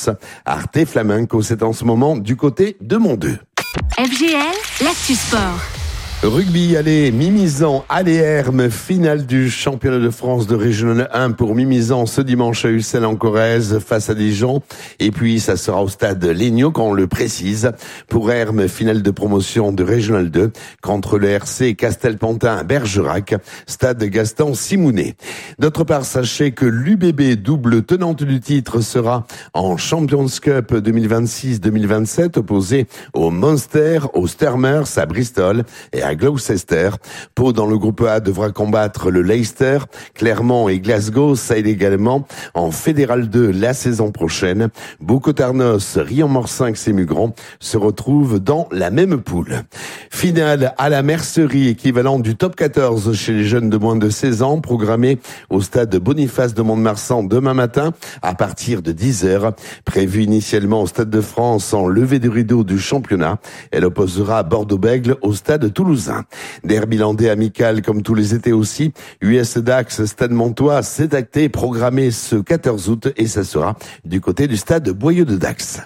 Biscarrosse. Arte Flamenco, c'est en ce moment du côté de Mont-Deux. FGL, l'actu sport. Rugby, allez, Mimizan, Hermes, finale du championnat de France de Régional 1 pour Mimizan ce dimanche à Ussel-en-Corrèze face à Dijon. Et puis, ça sera au stade Légnaux, quand on le précise. Pour Hermes, finale de promotion de Régional 2 contre le RC Castelpantin à Bergerac, stade Gaston Simounet. D'autre part, sachez que l'UBB, double tenante du titre, sera en Champions Cup 2026-2027, opposé au Munster, aux Stormers à Bristol et à Gloucester. Pau dans le groupe A devra combattre le Leicester. Clermont et Glasgow s'aident également en Fédéral 2 la saison prochaine. Beaucotarnos, Riom-Morcinq et Mugron se retrouvent dans la même poule. Finale à la Mercerie, équivalent du top 14 chez les jeunes de moins de 16 ans, programmée au stade Boniface de Mont-de-Marsan demain matin à partir de 10h. Prévue initialement au stade de France en levée de rideau du championnat, elle opposera Bordeaux-Bègles au stade toulousain. Derby landais amical comme tous les étés aussi. US Dax, Stade Montois, c'est acté, programmé ce 14 août et ça sera du côté du stade Boyeux de Dax.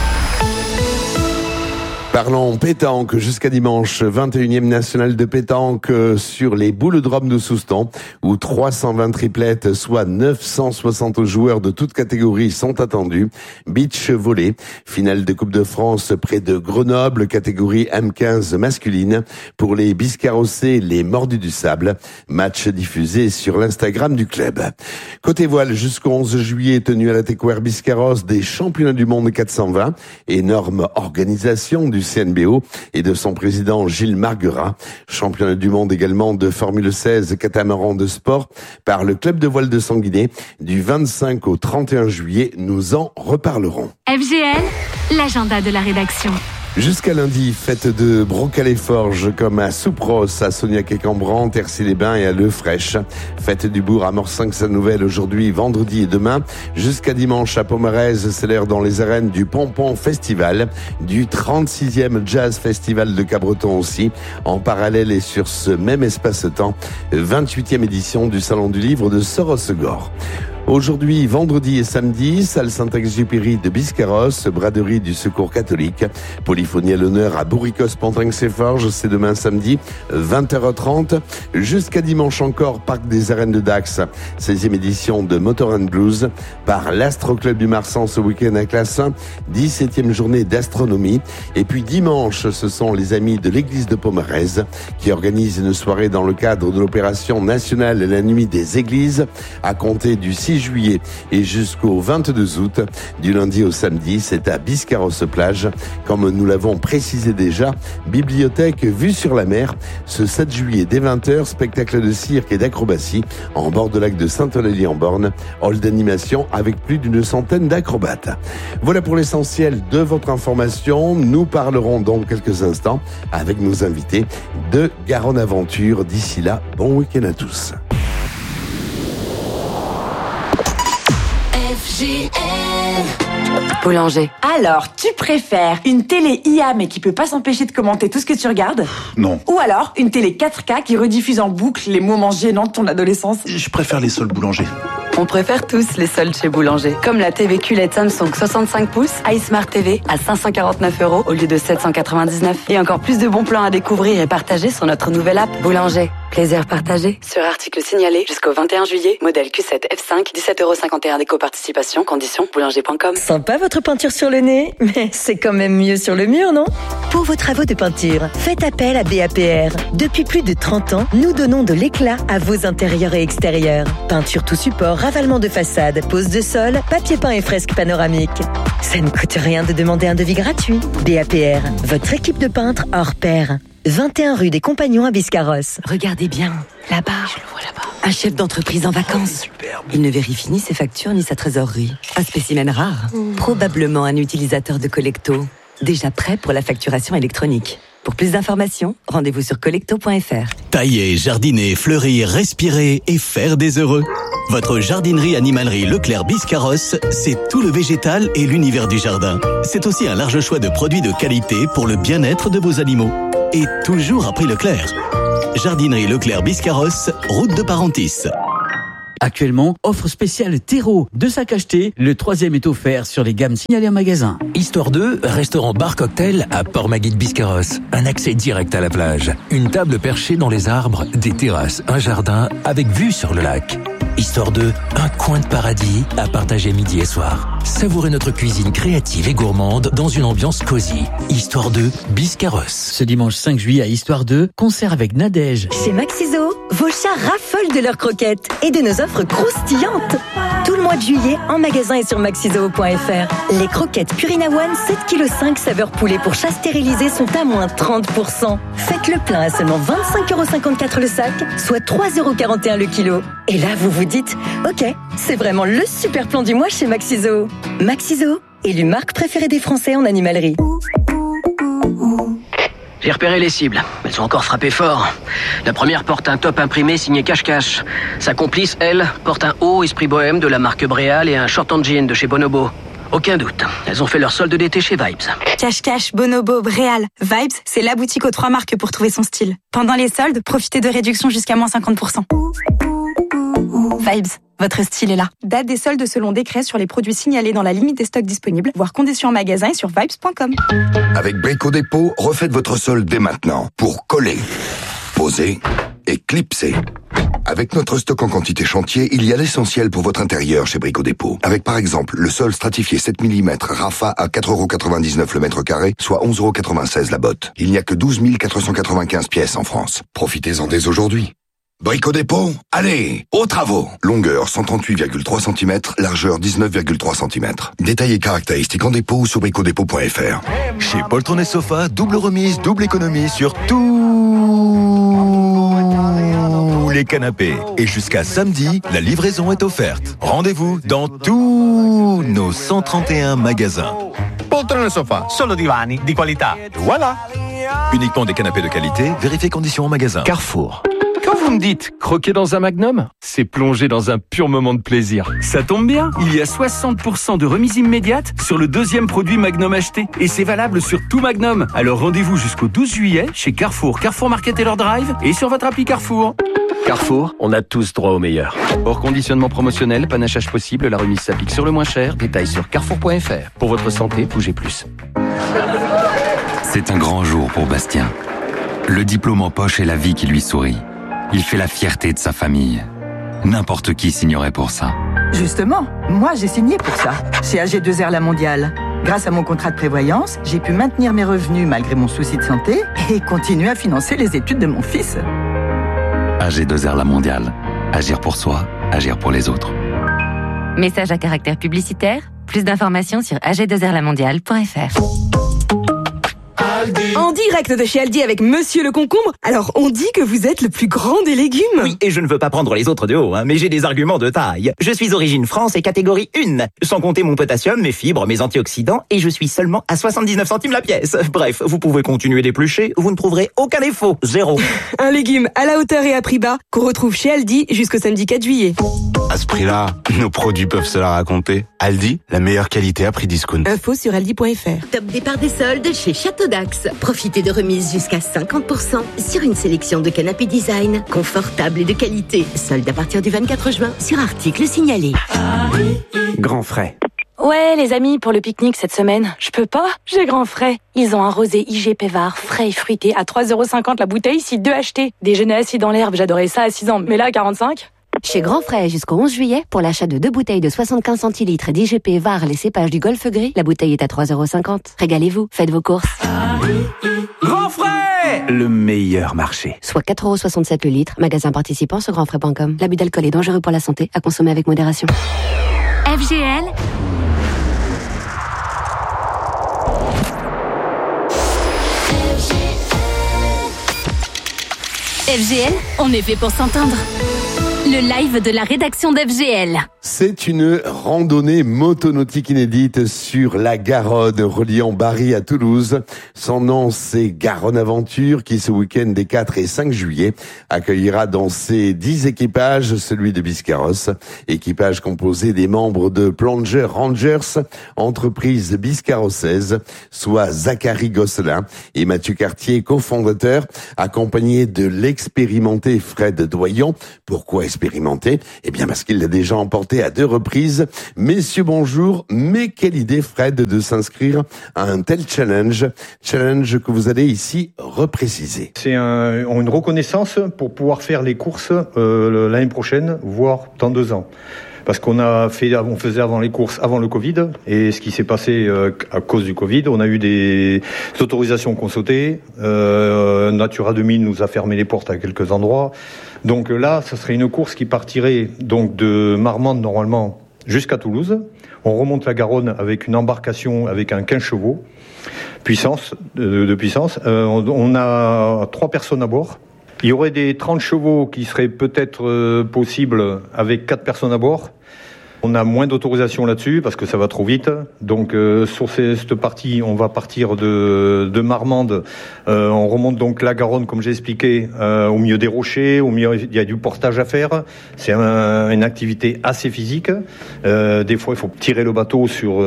Parlons pétanque jusqu'à dimanche, 21e national de pétanque sur les boulodromes de Souston, où 320 triplettes, soit 960 joueurs de toutes catégories sont attendus. Beach volley, finale de Coupe de France près de Grenoble, catégorie M15 masculine, pour les Biscarrossés, les Mordus du Sable. Match diffusé sur l'Instagram du club. Côté voile, jusqu'au 11 juillet, tenu à la Tequer Biscarrosse des championnats du monde 420, énorme organisation du CNBO et de son président Gilles Marguerat. Championnat du monde également de Formule 16 catamaran de sport par le club de voile de Sanguinet du 25 au 31 juillet. Nous en reparlerons. FGL, l'agenda de la rédaction. Jusqu'à lundi, fête de Brocalé-Forges comme à Soupros, à Sognac-et-Cambran, Tercy-les-Bains et à Le Fraîche. Fête du Bourg à Morcinq-Sa-Nouvelle aujourd'hui, vendredi et demain. Jusqu'à dimanche à Pomarez, c'est l'heure dans les arènes du Pompon Festival, du 36e Jazz Festival de Cabreton aussi. En parallèle et sur ce même espace-temps, 28e édition du Salon du Livre de Sorosegor. Aujourd'hui, vendredi et samedi, salle Saint-Exupéry de Biscarrosse, braderie du Secours catholique, polyphonie à l'honneur à Bourricos-Pontinx-et-Forges, c'est demain samedi, 20h30, jusqu'à dimanche encore, Parc des Arènes de Dax, 16e édition de Motor and Blues, par l'Astro Club du Marsan ce week-end à classe 1, 17e journée d'astronomie, et puis dimanche, ce sont les amis de l'église de Pomarez, qui organisent une soirée dans le cadre de l'opération nationale La Nuit des Églises, à compter du 6 juillet et jusqu'au 22 août, du lundi au samedi, c'est à Biscarrosse-Plage. Comme nous l'avons précisé déjà, bibliothèque vue sur la mer, ce 7 juillet dès 20h, spectacle de cirque et d'acrobatie en bord de lac de Saint-Eulélie-en-Borne, hall d'animation avec plus d'une centaine d'acrobates. Voilà pour l'essentiel de votre information. Nous parlerons dans quelques instants avec nos invités de Garonne Aventure. D'ici là, bon week-end à tous. Boulanger. Alors, tu préfères une télé IA mais qui peut pas s'empêcher de commenter tout ce que tu regardes? Non. Ou alors une télé 4K qui rediffuse en boucle les moments gênants de ton adolescence? Je préfère les soldes Boulanger. On préfère tous les soldes chez Boulanger. Comme la TV QLED Samsung 65 pouces, iSmart TV à 549 € au lieu de 799. Et encore plus de bons plans à découvrir et partager sur notre nouvelle app Boulanger. Plaisir partagé. Sur article signalé jusqu'au 21 juillet, modèle Q7 F5, 17,51 € d'éco-participation, conditions boulanger.com. Sympa votre peinture sur le nez, mais c'est quand même mieux sur le mur, non? Pour vos travaux de peinture, faites appel à BAPR. Depuis plus de 30 ans, nous donnons de l'éclat à vos intérieurs et extérieurs. Peinture tout support, ravalement de façade, pose de sol, papier peint et fresques panoramiques. Ça ne coûte rien de demander un devis gratuit. BAPR, votre équipe de peintres hors pair. 21 rue des Compagnons à Biscarrosse. Regardez bien, là-bas. Je le vois là-bas. Un chef d'entreprise en vacances. Superbe. Il ne vérifie ni ses factures ni sa trésorerie. Un spécimen rare. Probablement un utilisateur de Collecto. Déjà prêt pour la facturation électronique. Pour plus d'informations, rendez-vous sur collecto.fr. Tailler, jardiner, fleurir, respirer et faire des heureux. Votre jardinerie animalerie Leclerc Biscarrosse, c'est tout le végétal et l'univers du jardin. C'est aussi un large choix de produits de qualité pour le bien-être de vos animaux. Et toujours à prix Leclerc. Jardinerie Leclerc Biscarrosse, route de Parentis. Actuellement, offre spéciale terreau. 2 sacs achetés, le 3e est offert sur les gammes signalées en magasin. Histoire 2, restaurant bar cocktail à Port-Magui-de-Biscarrosse. Un accès direct à la plage. Une table perchée dans les arbres, des terrasses, un jardin avec vue sur le lac. Histoire 2, un coin de paradis à partager midi et soir. Savourez notre cuisine créative et gourmande dans une ambiance cosy. Histoire 2, Biscarrosse. Ce dimanche 5 juillet à Histoire 2, concert avec Nadège. Chez Maxiso, vos chats raffolent de leurs croquettes et de nos offres croustillantes. Tout le mois de juillet, en magasin et sur maxiso.fr. Les croquettes Purina One 7,5 kg saveur poulet pour chat stérilisé sont à moins 30%. Faites le plein à seulement 25,54 € le sac, soit 3,41 € le kilo. Et là, vous vous dites, ok, c'est vraiment le super plan du mois chez Maxiso. Maxiso, élu marque préférée des Français en animalerie. J'ai repéré les cibles. Elles ont encore frappé fort. La première porte un top imprimé signé Cache-Cache. Sa complice, elle, porte un haut esprit bohème de la marque Bréal et un short en jean de chez Bonobo. Aucun doute. Elles ont fait leur solde d'été chez Vibes. Cache-Cache, Bonobo, Bréal. Vibes, c'est la boutique aux 3 marques pour trouver son style. Pendant les soldes, profitez de réductions jusqu'à moins 50%. Vibes, votre style est là. Date des soldes selon décret sur les produits signalés dans la limite des stocks disponibles, voire conditions en magasin et sur vibes.com. Avec Brico Dépôt, refaites votre solde dès maintenant pour coller, poser et clipser. Avec notre stock en quantité chantier, il y a l'essentiel pour votre intérieur chez Brico Dépôt. Avec par exemple le sol stratifié 7 mm Rafa à 4,99 € le mètre carré, soit 11,96 € la botte. Il n'y a que 12 495 pièces en France. Profitez-en dès aujourd'hui. Brico Dépôt, allez, aux travaux. Longueur 138,3 cm, largeur 19,3 cm. Détails et caractéristiques en dépôt ou sur bricodépôt.fr. Chez Poltron et Sofa, double remise, double économie sur tous les canapés. Et jusqu'à samedi, la livraison est offerte. Rendez-vous dans tous nos 131 magasins. Poltron e Sofa, solo divani di qualità. Voilà. Uniquement des canapés de qualité, vérifiez conditions en magasin. Carrefour. Quand vous me dites croquer dans un Magnum, c'est plonger dans un pur moment de plaisir. Ça tombe bien, il y a 60% de remise immédiate sur le 2e produit Magnum acheté. Et c'est valable sur tout Magnum. Alors rendez-vous jusqu'au 12 juillet chez Carrefour, Carrefour Market et leur Drive et sur votre appli Carrefour. Carrefour, on a tous droit au meilleur. Hors conditionnement promotionnel, panachage possible, la remise s'applique sur le moins cher. Détails sur carrefour.fr. Pour votre santé, bougez plus. C'est un grand jour pour Bastien. Le diplôme en poche et la vie qui lui sourit. Il fait la fierté de sa famille. N'importe qui signerait pour ça. Justement, moi j'ai signé pour ça, chez AG2R La Mondiale. Grâce à mon contrat de prévoyance, j'ai pu maintenir mes revenus malgré mon souci de santé et continuer à financer les études de mon fils. AG2R La Mondiale. Agir pour soi, agir pour les autres. Message à caractère publicitaire. Plus d'informations sur ag2rlamondiale.fr. En direct de chez Aldi avec Monsieur le Concombre. Alors, on dit que vous êtes le plus grand des légumes. Oui, et je ne veux pas prendre les autres de haut, mais j'ai des arguments de taille. Je suis origine France et catégorie 1. Sans compter mon potassium, mes fibres, mes antioxydants, et je suis seulement à 79 centimes la pièce. Bref, vous pouvez continuer d'éplucher, vous ne trouverez aucun défaut. 0. Un légume à la hauteur et à prix bas qu'on retrouve chez Aldi jusqu'au samedi 4 juillet. À ce prix-là, nos produits peuvent se la raconter. Aldi, la meilleure qualité à prix discount. Info sur aldi.fr. Top départ des soldes chez Château d'Axe. Profitez de remises jusqu'à 50% sur une sélection de canapés design, confortables et de qualité. Soldes à partir du 24 juin sur articles signalés. Grand frais. Ouais, les amis, pour le pique-nique cette semaine, je peux pas, j'ai grand frais. Ils ont un rosé IG Pévard, frais et fruité, à 3,50 € la bouteille, si 2 achetés. Déjeuner assis dans l'herbe, j'adorais ça à 6 ans, mais là, 45. Chez Grand Frais jusqu'au 11 juillet, pour l'achat de 2 bouteilles de 75 centilitres d'IGP VAR les cépages du Golfe Gris, la bouteille est à 3,50 €. Régalez-vous, faites vos courses. Grand Frais, le meilleur marché. Soit 4,67 € le litre, magasin participant sur grandfrais.com. L'abus d'alcool est dangereux pour la santé, à consommer avec modération. FGL. FGL, on est fait pour s'entendre. Le live de la rédaction d'FGL. C'est une randonnée motonautique inédite sur la Garonne, reliant Bari à Toulouse. Son nom, c'est Garonne Aventure, qui ce week-end des 4 et 5 juillet accueillera dans ses 10 équipages celui de Biscarrosse. Équipage composé des membres de Plunger Rangers, entreprise biscarrossaise, soit Zachary Gosselin et Mathieu Cartier, cofondateur, accompagné de l'expérimenté Fred Doyon. Pourquoi expérimenter? Eh bien parce qu'il l'a déjà emporté à 2 reprises. Messieurs, bonjour. Mais quelle idée, Fred, de s'inscrire à un tel challenge que vous allez ici repréciser. C'est une reconnaissance pour pouvoir faire les courses l'année prochaine, voire dans 2 ans. Parce on faisait avant les courses, avant le Covid, et ce qui s'est passé à cause du Covid, on a eu des autorisations qu'on sautait. Natura 2000 nous a fermé les portes à quelques endroits. Donc là, ça serait une course qui partirait donc de Marmande normalement jusqu'à Toulouse. On remonte la Garonne avec une embarcation avec un 15 chevaux de puissance. On a 3 personnes à bord. Il y aurait des 30 chevaux qui seraient peut-être possibles avec 4 personnes à bord. On a moins d'autorisation là-dessus parce que ça va trop vite. Donc sur cette partie, on va partir de Marmande. On remonte donc la Garonne, comme j'ai expliqué, au milieu des rochers. Au milieu, il y a du portage à faire. C'est une activité assez physique. Des fois, il faut tirer le bateau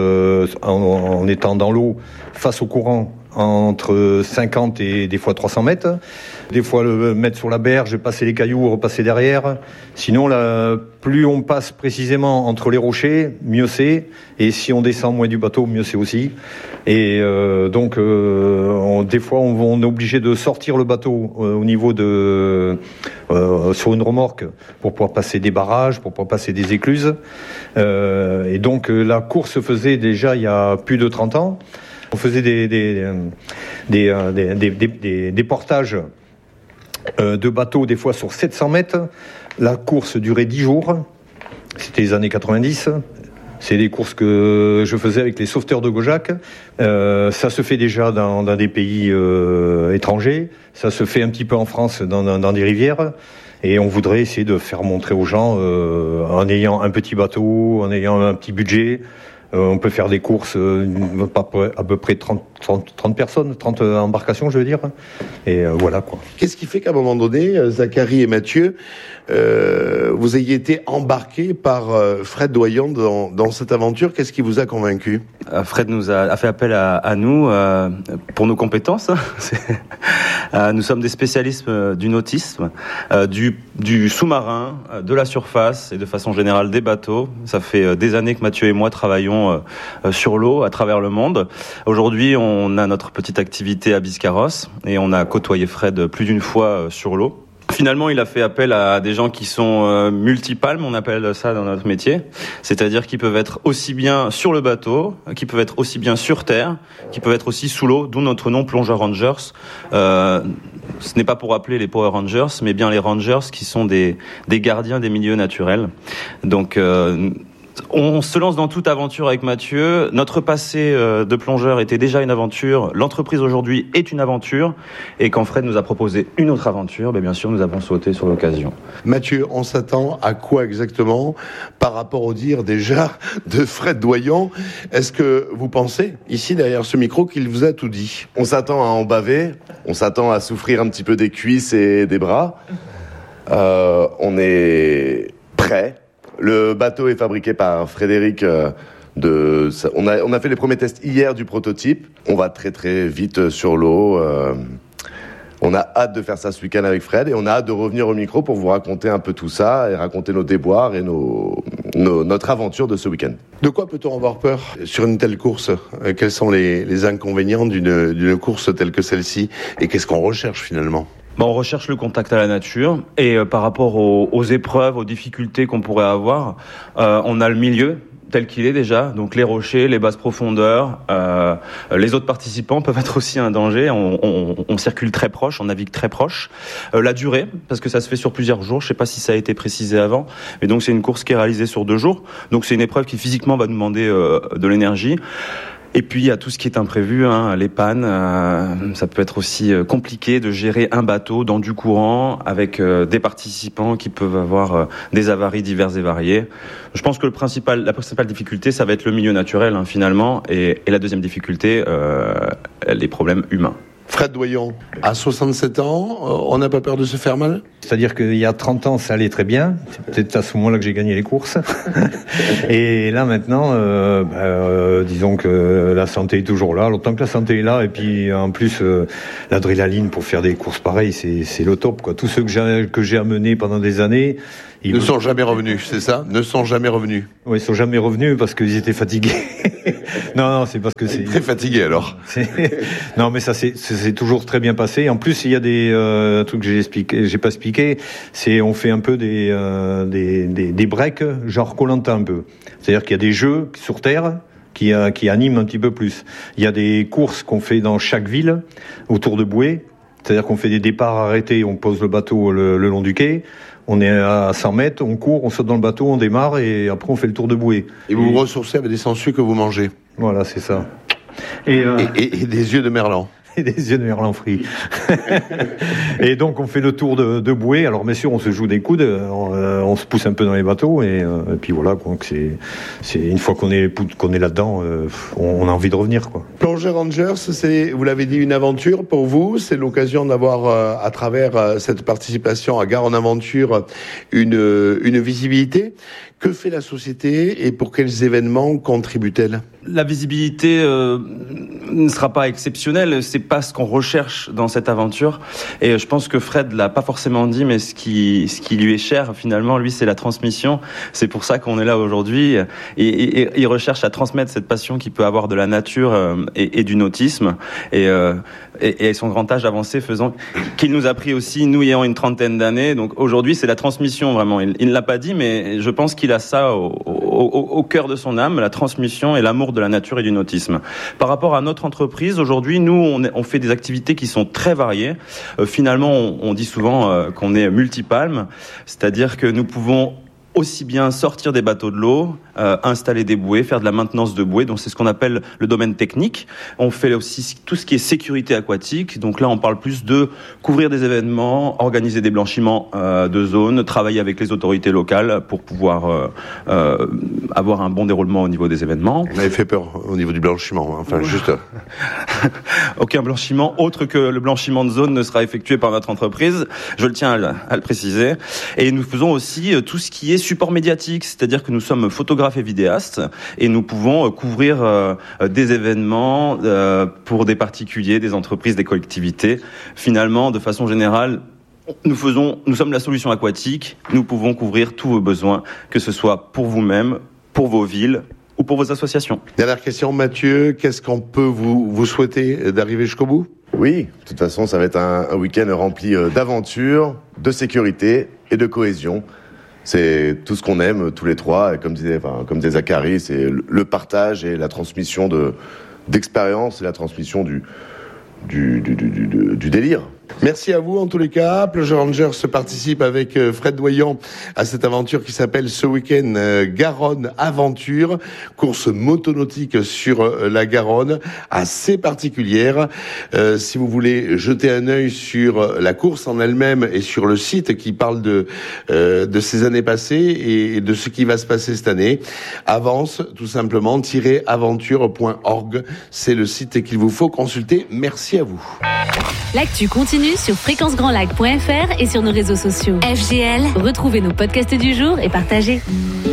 en étant dans l'eau face au courant entre 50 et des fois 300 mètres. Des fois, le mettre sur la berge, passer les cailloux, repasser derrière. Sinon, plus on passe précisément entre les rochers, mieux c'est. Et si on descend moins du bateau, mieux c'est aussi. Et donc, des fois, on est obligé de sortir le bateau au niveau sur une remorque pour pouvoir passer des barrages, pour pouvoir passer des écluses. Et donc, la course se faisait déjà il y a plus de 30 ans. On faisait des portages de bateaux, des fois sur 700 mètres. La course durait 10 jours. C'était les années 90. C'est des courses que je faisais avec les sauveteurs de Gaujac. Ça se fait déjà dans des pays étrangers. Ça se fait un petit peu en France, dans des rivières. Et on voudrait essayer de faire montrer aux gens, en ayant un petit bateau, en ayant un petit budget, on peut faire des courses à peu près 30 personnes, 30 embarcations, je veux dire. Et voilà, quoi. Qu'est-ce qui fait qu'à un moment donné, Zachary et Mathieu, vous ayez été embarqués par Fred Doyon dans cette aventure? Qu'est-ce qui vous a convaincu? Fred nous a fait appel à nous pour nos compétences. Nous sommes des spécialistes du nautisme, du sous-marin, de la surface et de façon générale des bateaux. Ça fait des années que Mathieu et moi travaillons sur l'eau à travers le monde. Aujourd'hui, on a notre petite activité à Biscarrosse et on a côtoyé Fred plus d'une fois sur l'eau. Finalement, il a fait appel à des gens qui sont multipalmes, on appelle ça dans notre métier, c'est-à-dire qui peuvent être aussi bien sur le bateau, qui peuvent être aussi bien sur terre, qui peuvent être aussi sous l'eau, d'où notre nom Plunger Rangers. Ce n'est pas pour appeler les Power Rangers, mais bien les Rangers qui sont des gardiens des milieux naturels. Donc on se lance dans toute aventure avec Mathieu. Notre passé de plongeur était déjà une aventure. L'entreprise aujourd'hui est une aventure. Et quand Fred nous a proposé une autre aventure, bien sûr, nous avons sauté sur l'occasion. Mathieu, on s'attend à quoi exactement par rapport au dire déjà de Fred Doyon? Est-ce que vous pensez, ici derrière ce micro, qu'il vous a tout dit? On s'attend à en baver. On s'attend à souffrir un petit peu des cuisses et des bras. On est prêt. Le bateau est fabriqué par Frédéric. On a fait les premiers tests hier du prototype. On va très très vite sur l'eau. On a hâte de faire ça ce week-end avec Fred et on a hâte de revenir au micro pour vous raconter un peu tout ça et raconter nos déboires et notre aventure de ce week-end. De quoi peut-on avoir peur sur une telle course? Quels sont les inconvénients d'une course telle que celle-ci? Et qu'est-ce qu'on recherche finalement? On recherche le contact à la nature et par rapport aux épreuves, aux difficultés qu'on pourrait avoir, on a le milieu tel qu'il est déjà, donc les rochers, les basses profondeurs, les autres participants peuvent être aussi un danger, on circule très proche, on navigue très proche. La durée, parce que ça se fait sur plusieurs jours, je sais pas si ça a été précisé avant, mais donc c'est une course qui est réalisée sur 2 jours, donc c'est une épreuve qui physiquement va nous demander de l'énergie. Et puis il y a tout ce qui est imprévu, les pannes. Ça peut être aussi compliqué de gérer un bateau dans du courant avec des participants qui peuvent avoir des avaries diverses et variées. Je pense que la principale difficulté, ça va être le milieu naturel finalement, et la deuxième difficulté, les problèmes humains. Fred Doyon, à 67 ans, on n'a pas peur de se faire mal ? C'est-à-dire qu'il y a 30 ans, ça allait très bien. C'est peut-être à ce moment-là que j'ai gagné les courses. Et là, maintenant, disons que la santé est toujours là. Alors, tant que la santé est là, et puis en plus, l'adrénaline pour faire des courses pareilles, c'est le top, quoi. Tous ceux que j'ai amenés pendant des années... Ils ne sont jamais revenus, c'est ça ? Ne sont jamais revenus. Oui, ils sont jamais revenus parce qu'ils étaient fatigués. non, c'est parce que c'est... Très fatigué, alors. Non, mais ça c'est toujours très bien passé. En plus, il y a des trucs que j'ai pas expliqué. C'est on fait un peu des breaks, genre Koh-Lanta un peu. C'est-à-dire qu'il y a des jeux sur terre qui animent un petit peu plus. Il y a des courses qu'on fait dans chaque ville autour de bouées. C'est-à-dire qu'on fait des départs arrêtés, on pose le bateau le long du quai. On est à 100 mètres, on court, on saute dans le bateau, on démarre et après on fait le tour de bouée. Et vous vous ressourcez avec des sangsues que vous mangez. Voilà, c'est ça. Et des yeux de merlan. Et des yeux de merlan frits. Et donc on fait le tour de bouée. Alors bien sûr on se joue des coudes, on se pousse un peu dans les bateaux et puis voilà. Donc c'est une fois qu'on est là-dedans, on a envie de revenir, quoi. Plongée Rangers, c'est, vous l'avez dit, une aventure pour vous. C'est l'occasion d'avoir à travers cette participation à Garonne Aventure une visibilité. Que fait la société et pour quels événements contribue-t-elle ? La visibilité ne sera pas exceptionnelle, c'est pas ce qu'on recherche dans cette aventure. Et je pense que Fred l'a pas forcément dit, mais ce qui lui est cher finalement, lui, c'est la transmission. C'est pour ça qu'on est là aujourd'hui. Et il recherche à transmettre cette passion qu'il peut avoir de la nature et du nautisme. Et son grand âge avancé faisant qu'il nous a pris aussi, nous ayant une trentaine d'années. Donc aujourd'hui, c'est la transmission vraiment. Il ne l'a pas dit, mais je pense qu'il a ça au cœur de son âme, la transmission et l'amour de la nature et du nautisme. Par rapport à notre entreprise, aujourd'hui, nous, on fait des activités qui sont très variées. Finalement, on dit souvent qu'on est multipalme, c'est-à-dire que nous pouvons aussi bien sortir des bateaux de l'eau, installer des bouées, faire de la maintenance de bouées, donc c'est ce qu'on appelle le domaine technique. On fait aussi tout ce qui est sécurité aquatique, donc là on parle plus de couvrir des événements, organiser des blanchiments de zones, travailler avec les autorités locales pour pouvoir avoir un bon déroulement au niveau des événements. On avait fait peur au niveau du blanchiment, enfin juste... Aucun blanchiment autre que le blanchiment de zone ne sera effectué par notre entreprise, je le tiens à le préciser. Et nous faisons aussi tout ce qui est support médiatique, c'est-à-dire que nous sommes photographes et vidéastes et nous pouvons couvrir des événements pour des particuliers, des entreprises, des collectivités. Finalement, de façon générale, nous sommes la solution aquatique, nous pouvons couvrir tous vos besoins, que ce soit pour vous-même, pour vos villes ou pour vos associations. Dernière question, Mathieu, qu'est-ce qu'on peut vous souhaiter d'arriver jusqu'au bout ? Oui, de toute façon, ça va être un week-end rempli d'aventures, de sécurité et de cohésion. C'est tout ce qu'on aime tous les trois, comme disait Zachary, c'est le partage et la transmission d'expérience et la transmission du délire. Merci à vous en tous les cas. Plongée Rangers participe avec Fred Doyon à cette aventure qui s'appelle ce week-end Garonne Aventure, course motonautique sur la Garonne, assez particulière. Si vous voulez jeter un œil sur la course en elle-même et sur le site qui parle de ces années passées et de ce qui va se passer cette année, avance tout simplement -aventure.org. C'est le site qu'il vous faut consulter. Merci à vous. L'actu continue sur fréquencegrandlac.fr et sur nos réseaux sociaux. FGL, retrouvez nos podcasts du jour et partagez.